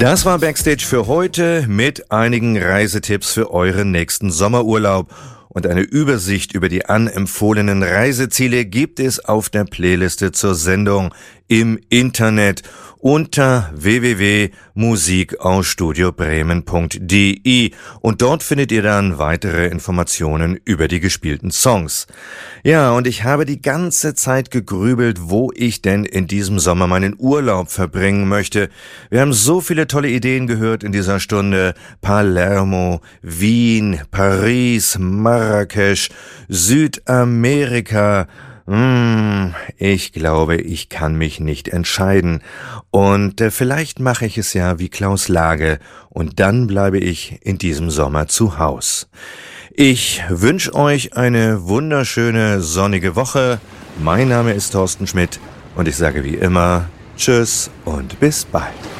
Das war Backstage für heute mit einigen Reisetipps für euren nächsten Sommerurlaub. Und eine Übersicht über die anempfohlenen Reiseziele gibt es auf der Playliste zur Sendung im Internet unter www.musikausstudiobremen.de und dort findet ihr dann weitere Informationen über die gespielten Songs. Ja, und ich habe die ganze Zeit gegrübelt, wo ich denn in diesem Sommer meinen Urlaub verbringen möchte. Wir haben so viele tolle Ideen gehört in dieser Stunde. Palermo, Wien, Paris, Marrakesch, Südamerika. Ich glaube, ich kann mich nicht entscheiden. Und vielleicht mache ich es ja wie Klaus Lage und dann bleibe ich in diesem Sommer zu Haus. Ich wünsche euch eine wunderschöne sonnige Woche. Mein Name ist Thorsten Schmidt und ich sage wie immer Tschüss und bis bald.